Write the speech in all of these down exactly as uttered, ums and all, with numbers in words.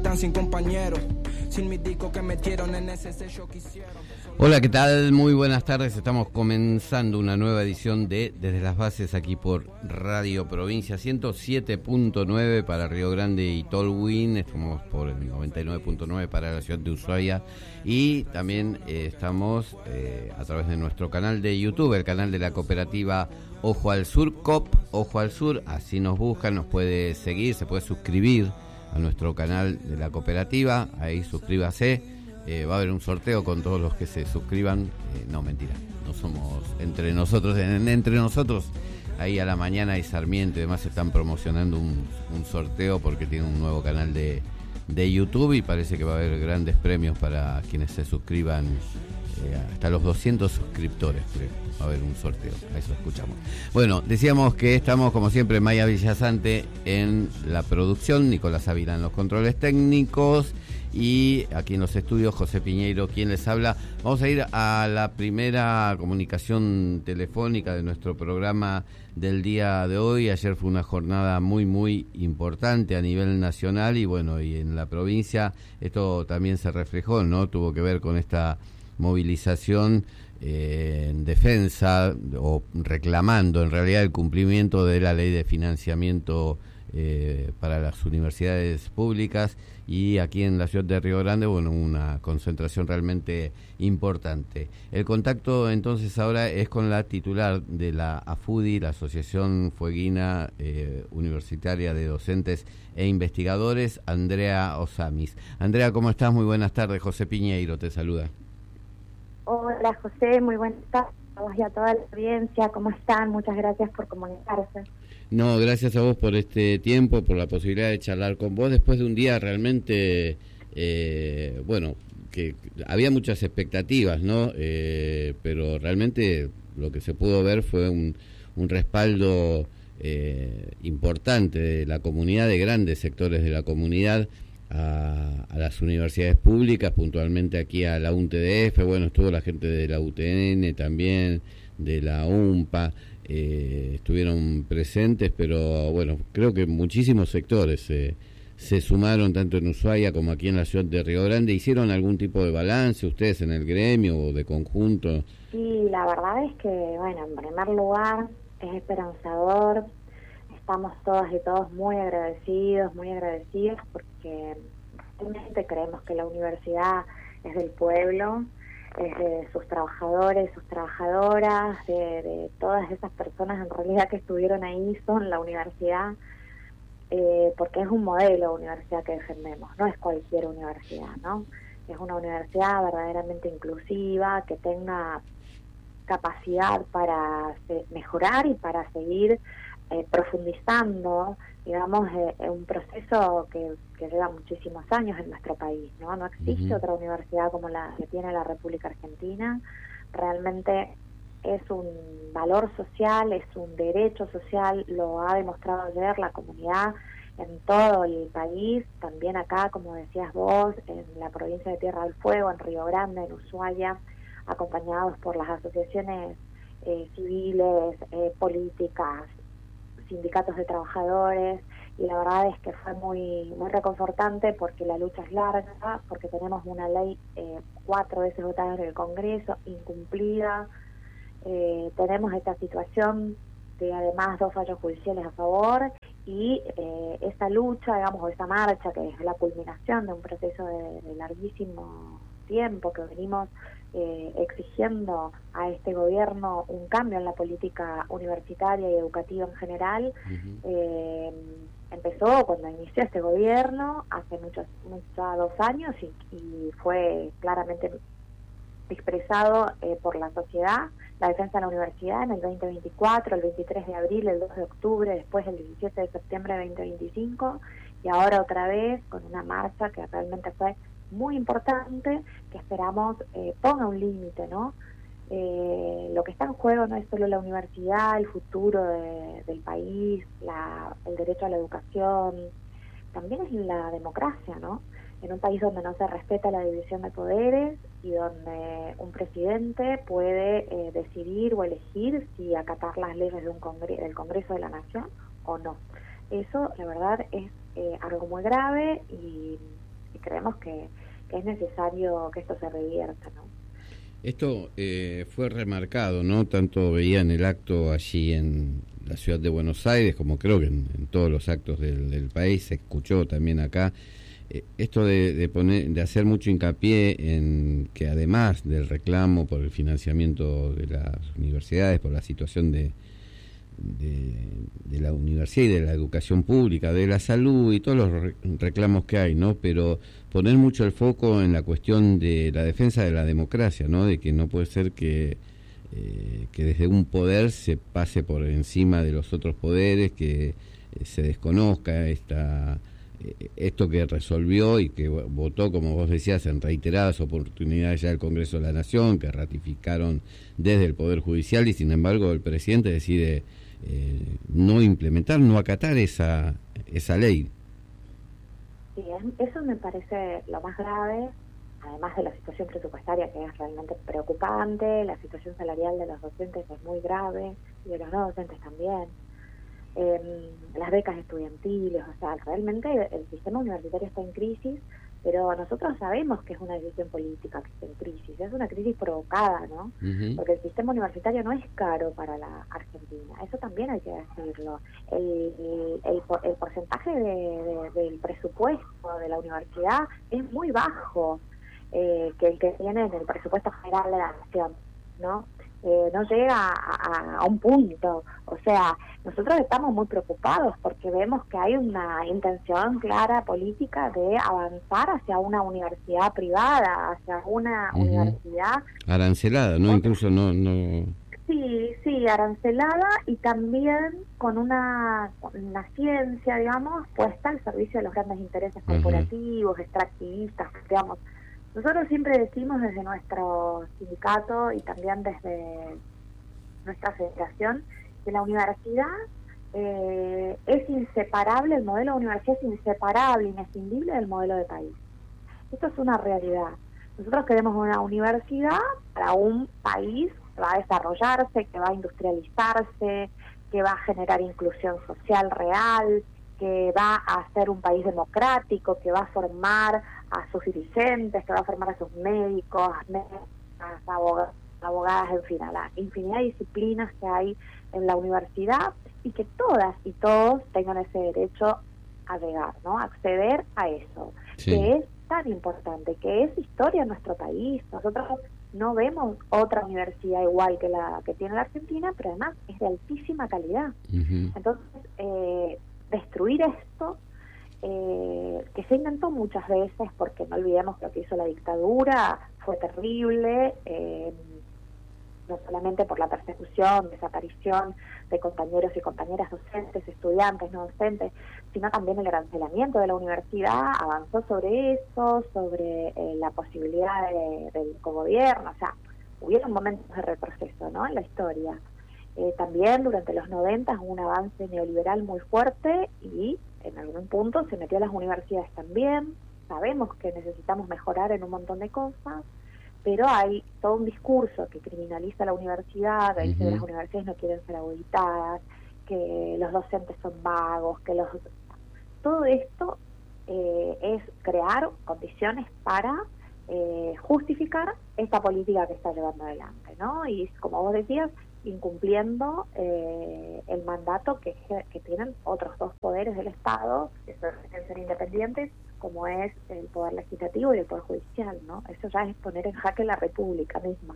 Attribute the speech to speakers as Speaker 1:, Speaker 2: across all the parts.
Speaker 1: quedan sin compañeros, sin mis discos que metieron en ese sello que hicieron.
Speaker 2: Hola, ¿qué tal? Muy buenas tardes. Estamos comenzando una nueva edición de Desde las Bases aquí por Radio Provincia ciento siete punto nueve para Río Grande y Tolwyn. Estamos por el noventa y nueve punto nueve para la ciudad de Ushuaia. Y también eh, estamos eh, a través de nuestro canal de YouTube, el canal de la cooperativa Ojo al Sur, C O P Ojo al Sur. Así nos buscan, nos puede seguir, se puede suscribir a nuestro canal de la cooperativa. Ahí suscríbase. Eh, va a haber un sorteo con todos los que se suscriban. Eh, no, mentira, no somos entre nosotros. En, entre nosotros, ahí a la mañana y Sarmiento y demás están promocionando un, un sorteo porque tiene un nuevo canal de, de YouTube y parece que va a haber grandes premios para quienes se suscriban. Eh, hasta los doscientos suscriptores, creo. Va a haber un sorteo, a eso escuchamos. Bueno, decíamos que estamos, como siempre, Maya Villasante en la producción, Nicolás Ávila en los controles técnicos. Y aquí en los estudios, José Piñeiro, quien les habla. Vamos a ir a la primera comunicación telefónica de nuestro programa del día de hoy. Ayer fue una jornada muy, muy importante a nivel nacional y bueno, y en la provincia esto también se reflejó, ¿no? Tuvo que ver con esta movilización eh, en defensa o reclamando en realidad el cumplimiento de la ley de financiamiento eh, para las universidades públicas. Y aquí en la ciudad de Río Grande, bueno, una concentración realmente importante. El contacto entonces ahora es con la titular de la AFUDI, la Asociación Fueguina eh, Universitaria de Docentes e Investigadores, Andrea Osamis. Andrea, ¿cómo estás? Muy buenas tardes. José Piñeiro te saluda.
Speaker 3: Hola José, muy buenas tardes a vos y a toda la audiencia. ¿Cómo están? Muchas gracias por comunicarse.
Speaker 2: No, gracias a vos por este tiempo, por la posibilidad de charlar con vos después de un día realmente, eh, bueno, que había muchas expectativas, ¿no? Eh, pero realmente lo que se pudo ver fue un, un respaldo eh, importante de la comunidad, de grandes sectores de la comunidad, a, a las universidades públicas, puntualmente aquí a la U N T D F, bueno, estuvo la gente de la U T N también, de la UMPA. Eh, estuvieron presentes, pero bueno, creo que muchísimos sectores eh, se sumaron tanto en Ushuaia como aquí en la ciudad de Río Grande. ¿Hicieron algún tipo de balance ustedes en el gremio o de conjunto?
Speaker 3: Sí, la verdad es que, bueno, en primer lugar es esperanzador. Estamos todas y todos muy agradecidos, muy agradecidos porque realmente creemos que la universidad es del pueblo, es de sus trabajadores, sus trabajadoras, de, de todas esas personas en realidad que estuvieron ahí, son la universidad, eh, porque es un modelo de universidad que defendemos, no es cualquier universidad, ¿no? Es una universidad verdaderamente inclusiva, que tenga capacidad para mejorar y para seguir eh, profundizando, digamos, eh, un proceso que, que lleva muchísimos años en nuestro país, ¿no? No existe uh-huh. otra universidad como la que tiene la República Argentina. Realmente es un valor social, es un derecho social, lo ha demostrado ayer la comunidad en todo el país, también acá, como decías vos, en la provincia de Tierra del Fuego, en Río Grande, en Ushuaia, acompañados por las asociaciones eh, civiles, eh, políticas, sindicatos de trabajadores, y la verdad es que fue muy muy reconfortante porque la lucha es larga, porque tenemos una ley eh, cuatro veces votada en el Congreso, incumplida, eh, tenemos esta situación de además dos fallos judiciales a favor, y eh, esa lucha, digamos, o esa marcha, que es la culminación de un proceso de, de larguísimo tiempo que venimos eh, exigiendo a este gobierno un cambio en la política universitaria y educativa en general. Uh-huh. eh, empezó cuando inició este gobierno hace muchos, muchos dos años y, y fue claramente expresado eh, por la sociedad, la defensa de la universidad en el veinte veinticuatro, el veintitrés de abril, el dos de octubre, después el diecisiete de septiembre de veinte veinticinco, y ahora otra vez con una marcha que realmente fue muy importante, que esperamos eh, ponga un límite, ¿no? Eh, lo que está en juego no es solo la universidad, el futuro de, del país, la, el derecho a la educación, también es la democracia, ¿no? En un país donde no se respeta la división de poderes y donde un presidente puede eh, decidir o elegir si acatar las leyes de un congre- del Congreso de la Nación o no. Eso, la verdad, es eh, algo muy grave y y creemos que, que es necesario que esto se revierta, ¿no?
Speaker 2: Esto eh, fue remarcado, ¿no? Tanto veía en el acto allí en la ciudad de Buenos Aires, como creo que en, en todos los actos del, del país, se escuchó también acá, eh, esto de, de, poner, de hacer mucho hincapié en que además del reclamo por el financiamiento de las universidades, por la situación de, de, de la universidad y de la educación pública, de la salud y todos los re- reclamos que hay, ¿no? Pero poner mucho el foco en la cuestión de la defensa de la democracia, ¿no? De que no puede ser que, eh, que desde un poder se pase por encima de los otros poderes, que eh, se desconozca esta, eh, esto que resolvió y que votó, como vos decías, en reiteradas oportunidades ya el Congreso de la Nación, que ratificaron desde el Poder Judicial, y sin embargo el presidente decide eh, no implementar, no acatar esa, esa ley.
Speaker 3: Sí, eso me parece lo más grave, además de la situación presupuestaria, que es realmente preocupante. La situación salarial de los docentes es muy grave, y de los no docentes también. Eh, las becas estudiantiles, o sea, realmente el sistema universitario está en crisis, pero nosotros sabemos que es una decisión política que está en crisis, es una crisis provocada, ¿no? Uh-huh. Porque el sistema universitario no es caro para la Argentina, eso también hay que decirlo. El, el, el, el porcentaje de, de, del presupuesto de la universidad es muy bajo, eh, que el que tiene en el presupuesto general de la nación, ¿no? Eh, no llega a, a, a un punto. O sea, nosotros estamos muy preocupados porque vemos que hay una intención clara política de avanzar hacia una universidad privada, hacia una uh-huh. universidad
Speaker 2: arancelada, ¿no? Incluso no, no...
Speaker 3: Sí, sí, arancelada, y también con una, una ciencia, digamos, puesta al servicio de los grandes intereses corporativos, uh-huh. extractivistas, digamos. Nosotros siempre decimos desde nuestro sindicato y también desde nuestra federación que la universidad eh, es inseparable, el modelo de universidad es inseparable, inescindible del modelo de país. Esto es una realidad. Nosotros queremos una universidad para un país que va a desarrollarse, que va a industrializarse, que va a generar inclusión social real, que va a ser un país democrático, que va a formar a sus dirigentes, que va a formar a sus médicos, a abogadas, abogadas, en fin, a la infinidad de disciplinas que hay en la universidad, y que todas y todos tengan ese derecho a llegar, ¿no? A acceder a eso, sí. Que es tan importante, que es historia en nuestro país. Nosotros no vemos otra universidad igual que la que tiene la Argentina, pero además es de altísima calidad. Uh-huh. Entonces, eh, destruir esto, eh, que se intentó muchas veces, porque no olvidemos que lo que hizo la dictadura fue terrible, eh, no solamente por la persecución, desaparición de compañeros y compañeras docentes, estudiantes, no docentes, sino también el arancelamiento de la universidad avanzó sobre eso, sobre eh, la posibilidad de, del cogobierno. O sea, hubieron momentos de retroceso, ¿no?, en la historia. Eh, también durante los noventa hubo un avance neoliberal muy fuerte, y en algún punto se metió a las universidades también. Sabemos que necesitamos mejorar en un montón de cosas, pero hay todo un discurso que criminaliza la universidad, que dice uh-huh. que las universidades no quieren ser auditadas, que los docentes son vagos, que los... Todo esto eh, es crear condiciones para eh, justificar esta política que está llevando adelante, ¿no? Y como vos decías, incumpliendo eh, el mandato que, que tienen otros dos poderes del Estado, que deben ser independientes, como es el Poder Legislativo y el Poder Judicial, ¿no? Eso ya es poner en jaque la República misma.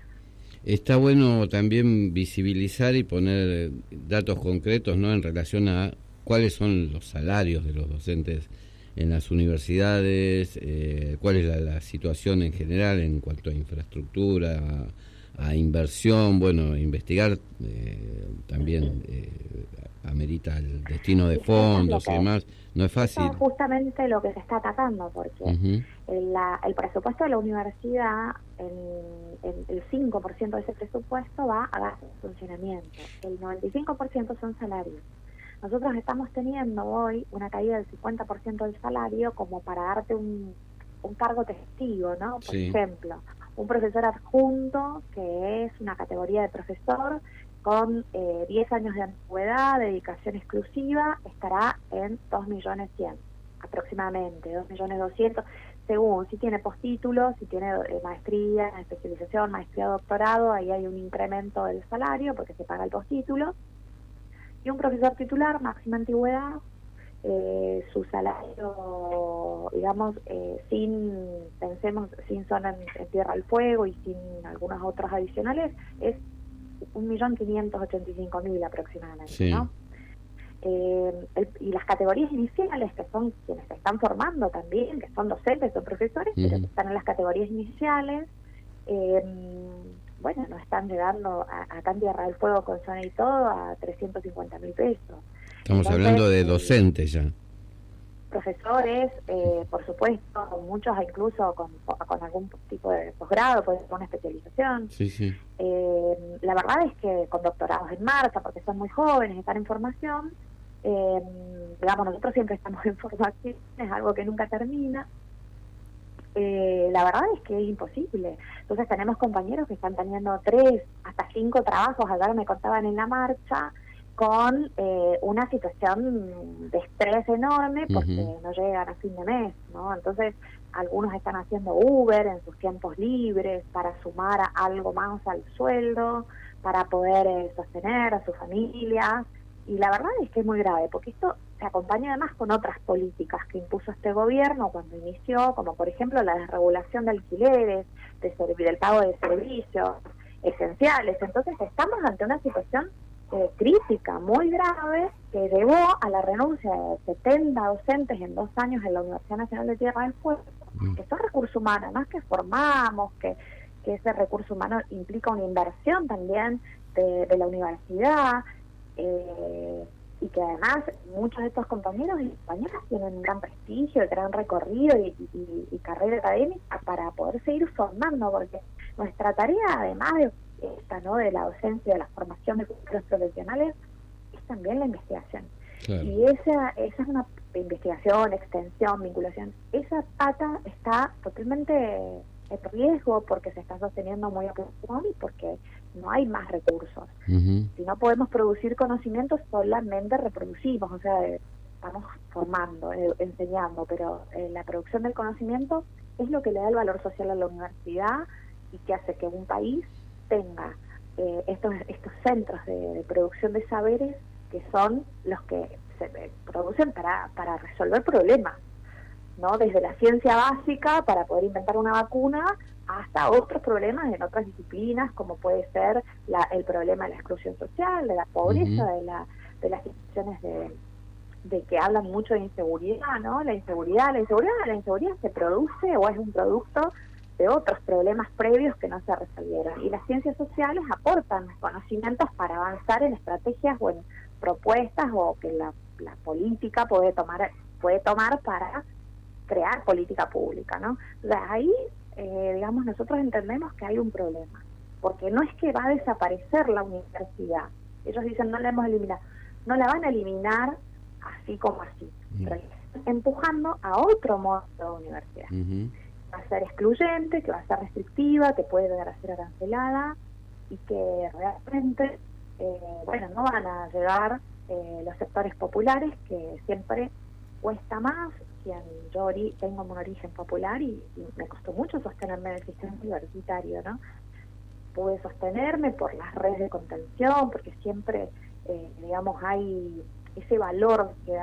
Speaker 2: Está bueno también visibilizar y poner datos concretos, ¿no?, en relación a cuáles son los salarios de los docentes en las universidades, eh, cuál es la, la situación en general en cuanto a infraestructura, a, a inversión. Bueno, investigar eh, también eh, amerita el destino de fondos y demás. No es fácil.
Speaker 3: Eso es justamente lo que se está atacando, porque uh-huh. el, la, el presupuesto de la universidad, en, en el cinco por ciento de ese presupuesto va a gastos de funcionamiento, el noventa y cinco por ciento son salarios. Nosotros estamos teniendo hoy una caída del cincuenta por ciento del salario, como para darte un, un cargo testigo, ¿no? Por sí. ejemplo, un profesor adjunto, que es una categoría de profesor con eh, diez años de antigüedad, dedicación exclusiva, estará en dos millones cien. aproximadamente dos millones doscientos, según si tiene postítulo, si tiene eh, maestría, especialización, maestría, doctorado, ahí hay un incremento del salario porque se paga el postítulo. Y un profesor titular, máxima antigüedad, eh, su salario, digamos, eh, sin, pensemos, sin zona en, en Tierra del Fuego y sin algunos otros adicionales, es un millón quinientos ochenta y cinco mil aproximadamente, sí. ¿no? Eh, el, y las categorías iniciales, que son quienes se están formando también, que son docentes, son profesores, uh-huh. pero que están en las categorías iniciales, eh, bueno, no están llegando a, acá en Tierra del Fuego con zona y todo a trescientos cincuenta mil pesos.
Speaker 2: Estamos Entonces, hablando de docentes ya.
Speaker 3: Profesores, eh, por supuesto, muchos incluso con, con algún tipo de posgrado, puede ser una especialización.
Speaker 2: Sí, sí.
Speaker 3: Eh, la verdad es que con doctorados en marcha, porque son muy jóvenes, están en formación, eh, digamos, nosotros siempre estamos en formación, es algo que nunca termina. Eh, la verdad es que es imposible. Entonces tenemos compañeros que están teniendo tres hasta cinco trabajos, ayer me contaban en la marcha, con eh, una situación de estrés enorme porque uh-huh. no llegan a fin de mes, ¿no? Entonces algunos están haciendo Uber en sus tiempos libres para sumar a algo más al sueldo, para poder eh, sostener a sus familias, y la verdad es que es muy grave porque esto se acompaña además con otras políticas que impuso este gobierno cuando inició, como por ejemplo la desregulación de alquileres, de serv- del pago de servicios esenciales. Entonces estamos ante una situación eh, crítica muy grave que llevó a la renuncia de setenta docentes en dos años en la Universidad Nacional de Tierra del Fuego, que son recursos humanos, más que formamos, que, que ese recurso humano implica una inversión también de, de la universidad, eh, y que además muchos de estos compañeros y compañeras tienen un gran prestigio, gran recorrido y, y, y carrera académica para poder seguir formando, porque nuestra tarea, además de esta, ¿no?, de la docencia, de la formación de futuros profesionales, es también la investigación. Claro. Y esa, esa es una investigación, extensión, vinculación. Esa pata está totalmente en riesgo porque se está sosteniendo muy a pulmón y porque no hay más recursos. Uh-huh. Si no podemos producir conocimientos, solamente reproducimos, o sea, estamos formando, eh, enseñando, pero eh, la producción del conocimiento es lo que le da el valor social a la universidad y que hace que un país tenga eh, estos estos centros de, de producción de saberes que son los que se eh, producen para, para resolver problemas, ¿no? Desde la ciencia básica para poder inventar una vacuna hasta otros problemas en otras disciplinas, como puede ser la, el problema de la exclusión social, de la pobreza, uh-huh. de la de las situaciones de, de que hablan mucho de inseguridad, ¿no? La inseguridad, la inseguridad, la inseguridad se produce o es un producto de otros problemas previos que no se resolvieron. Y las ciencias sociales aportan conocimientos para avanzar en estrategias o en propuestas o que la, la política puede tomar puede tomar para crear política pública, ¿no? O sea, ahí, eh, digamos, nosotros entendemos que hay un problema, porque no es que va a desaparecer la universidad. Ellos dicen, no la hemos eliminado. No la van a eliminar así como así, uh-huh. pero están empujando a otro modo de universidad. Uh-huh. Va a ser excluyente, que va a ser restrictiva, que puede llegar a ser arancelada y que realmente, eh, bueno, no van a llegar eh, los sectores populares, que siempre cuesta más. Yo ori- tengo un origen popular y, y me costó mucho sostenerme en el sistema universitario, ¿no? Pude sostenerme por las redes de contención, porque siempre, eh, digamos, hay ese valor que da